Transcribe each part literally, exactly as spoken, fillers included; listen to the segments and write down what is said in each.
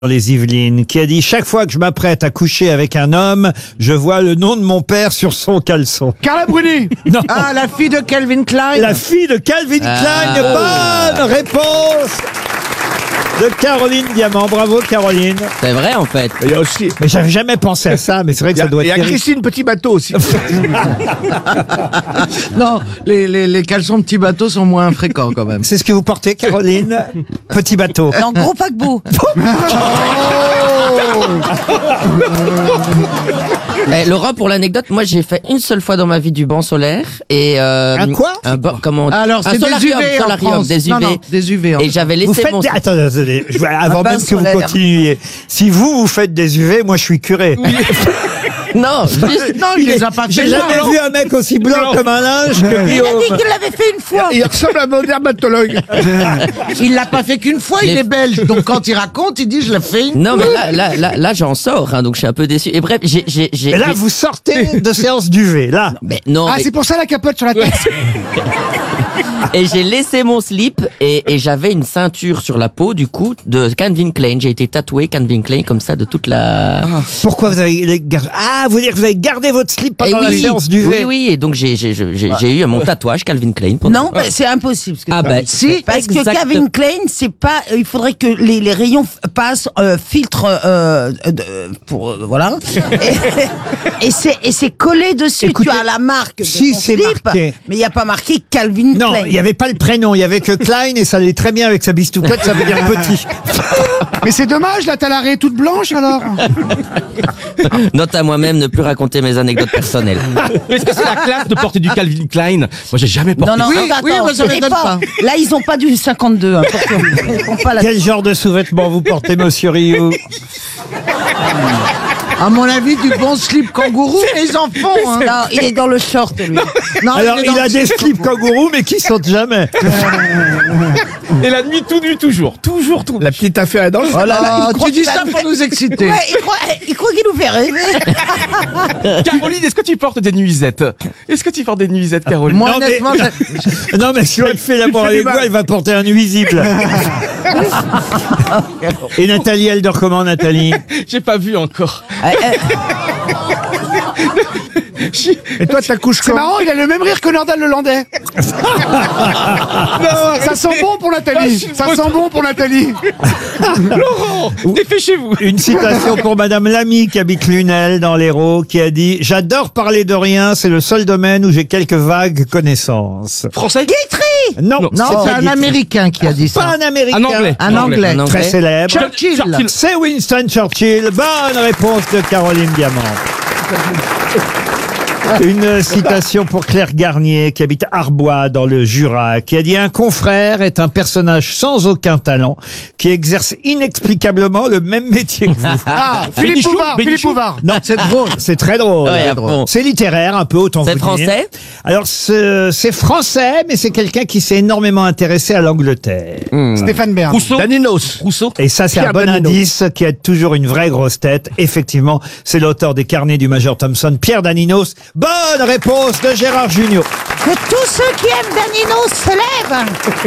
les Yvelines, qui a dit « Chaque fois que je m'apprête à coucher avec un homme, je vois le nom de mon père sur son caleçon. » Carla Bruni. Non. Ah, la fille de Calvin Klein. La fille de Calvin Klein. Ah. Bonne réponse de Caroline Diamant. Bravo, Caroline. C'est vrai, en fait. Il y a aussi. Mais j'avais jamais pensé à ça, mais c'est vrai que Il y a, ça doit il y être a terrible. Christine Petit Bateau aussi. Non, les, les, les caleçons petits bateaux sont moins fréquents quand même. C'est ce que vous portez, Caroline? Petit bateau. Non, gros paquebot. Eh, Laurent, pour l'anecdote, moi j'ai fait une seule fois dans ma vie du banc solaire et euh, Un quoi un banc, comment on- Alors, un c'est des solarium, U V en solarium, France. des U V. Non, non, des U V. en Et j'avais laissé Vous faites mon des... Attendez, attendez, je- avant Un bain même que vous solaire. continuiez. Si vous, vous faites des U V, moi je suis curé. non, juste- Non, il les a pas J'ai fait. jamais non. vu un mec aussi blanc comme un linge que Il a dit Guillaume. qu'il l'avait fait une fois. Il ressemble à mon dermatologue. Il l'a pas fait qu'une fois, il Les- est belge. Donc quand il raconte, il dit je l'ai fait une non, mais là, là, là, là, j'en sors, hein, donc je suis un peu déçu. Et bref, j'ai, j'ai, j'ai. Et là, j'ai- vous sortez de séance d'U V, là. Mais non, Ah, mais- c'est pour ça la capote sur la tête. et j'ai laissé mon slip et, et j'avais une ceinture sur la peau du coup de Calvin Klein. J'ai été tatoué Calvin Klein comme ça de toute la. Pourquoi vous avez les gar- Ah, vous dire que vous avez gardé votre slip Eh pendant la oui, séance d'U V. oui, oui, et donc j'ai, j'ai, j'ai, j'ai j'ai eu mon tatouage Calvin Klein. pendant- Non, bah, c'est impossible. Ce que Ah tu ben, dis. si, parce que exact- Calvin Klein, c'est pas. euh, Il faudrait que les, les rayons f- passent euh, filtre euh, euh, de- pour euh, voilà. Et, et c'est et c'est collé dessus. Écoutez, tu as la marque de si, ton c'est slip, marqué. mais il n'y a pas marqué Calvin Non, Klein. il n'y avait pas le prénom, il y avait que Klein et ça allait très bien avec sa bistouquette, ça veut dire petit. Mais c'est dommage, là, t'as l'arrêt toute blanche alors. Note à moi-même ne plus raconter mes anecdotes personnelles. Mais est-ce que c'est la classe de porter du Calvin Klein? Moi, j'ai jamais porté Non, non, Oui, attends, oui, moi, ça c'est m'étonne pas. Là, ils ont pas du cinquante-deux. Hein, pour que- ils font pas la... Quel genre de sous-vêtements vous portez, monsieur Rioux? À mon avis, du bon slip kangourou, les enfants. Hein. Non, il est dans le short, lui. Non, Alors, est il dans a le des slip slips kangourous, mais qui sautent jamais. Et la nuit, tout nu, toujours. Toujours, tout. La petite affaire est dans le. Oh là là, il croit tu dis qu'il ça va- pour nous exciter. Ouais, il croit, il croit qu'il nous fait rêver. Caroline, est-ce que tu portes des nuisettes? Est-ce que tu portes des nuisettes, Caroline? Moi, Non, mais- honnêtement, j'ai- Non, mais si elle fait l'amour fais avec du mal. moi, il va porter un nuisible. Et Nathalie, elle dort comment, Nathalie? J'ai pas vu encore. Et toi, ta couche C'est marrant, il a le même rire que Nordal le Landais. Ça sent bon pour Nathalie. Ça sent bon pour Nathalie. Laurent, dépêchez-vous. Une citation pour Madame Lamy qui habite Lunel dans l'Hérault qui a dit « J'adore parler de rien, c'est le seul domaine où j'ai quelques vagues connaissances. Français? » Non, Non, c'est c'est pas un Guitry. Américain qui a dit Pas ça. un Américain. Un anglais. Un anglais. Un Très anglais. célèbre. Churchill. Churchill. C'est Winston Churchill. Bonne réponse de Caroline Diamant. Une citation pour Claire Garnier, qui habite Arbois, dans le Jura, qui a dit « Un confrère est un personnage sans aucun talent, qui exerce inexplicablement le même métier que vous. Ah, Philippe Bénichou, Bouvard. Philippe Bénichou. Bouvard. » Non, c'est drôle. C'est très drôle. Ouais, C'est à fond. C'est littéraire, un peu, autant C'est vous dire. français? Alors, ce- c'est français, mais c'est quelqu'un qui s'est énormément intéressé à l'Angleterre. Stéphane Bern. Rousseau? Daninos. Rousseau? Et ça, c'est un Pierre bon Daninos. indice qui a toujours une vraie grosse tête. Effectivement, c'est l'auteur des carnets du Major Thompson, Pierre Daninos. Bonne réponse de Gérard Junior. Que tous ceux qui aiment Danino se lèvent.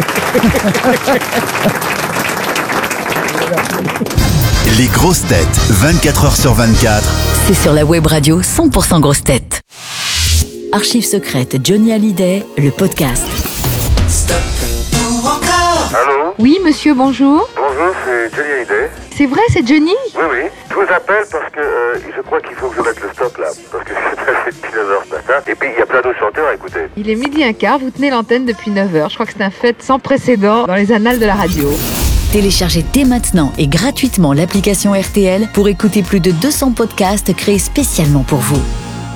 Les grosses têtes, vingt-quatre heures sur vingt-quatre. C'est sur la web radio cent pour cent grosses têtes. Archives secrètes Johnny Hallyday, le podcast. Allô? Oui, monsieur, bonjour. Bonjour, c'est Johnny Hallyday. C'est vrai, c'est Johnny? Oui, oui. Je vous appelle parce que euh, je crois qu'il faut que je mette le stop là. Parce que c'est passé depuis neuf heures ce matin. Et puis il y a plein d'autres chanteurs à écouter. Il est midi un quart, vous tenez l'antenne depuis neuf heures. Je crois que c'est un fait sans précédent dans les annales de la radio. Téléchargez dès maintenant et gratuitement l'application R T L pour écouter plus de deux cents podcasts créés spécialement pour vous.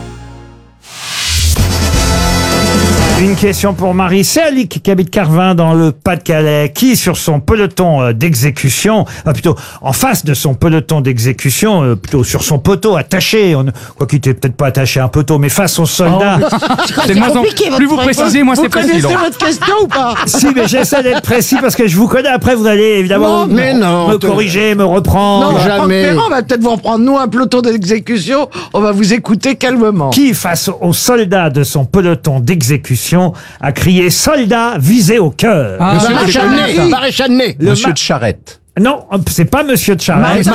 Une question pour Marie Séalic, qui habite Carvin dans le Pas-de-Calais, qui, sur son peloton euh, d'exécution, euh, plutôt en face de son peloton d'exécution, euh, plutôt sur son poteau attaché, on, quoi qu'il n'était peut-être pas attaché à un poteau, mais face aux soldats. C'est de moins en compliqué, plus vous votre précisez, moi c'est Vous précis. connaissez Laurent. votre question ou pas? Si, mais j'essaie d'être précis parce que je vous connais. Après, vous allez évidemment Non, mais non, me te- corriger, me reprendre. Non, jamais. Franck Ferrand, on va peut-être vous reprendre, nous, un peloton d'exécution. On va vous écouter calmement. Qui, face aux soldats de son peloton d'exécution, a crié « Soldats visés au cœur ». Monsieur Maréchal de Ney, Charette. Maréchal Ney. Le Monsieur ma- de Charette. Non, c'est pas Monsieur de Charette.